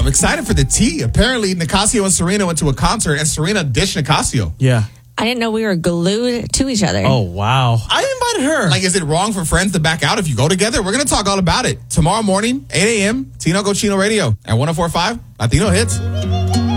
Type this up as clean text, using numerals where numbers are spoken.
excited for the tea. Apparently, Nicasio and Serena went to a concert, and Serena ditched Nicasio. Yeah. I didn't know we were glued to each other. Oh, wow. I invited her. Like, is it wrong for friends to back out if you go together? We're going to talk all about it tomorrow morning, 8 a.m., Tino Cochino Radio at 104.5 Latino Hits.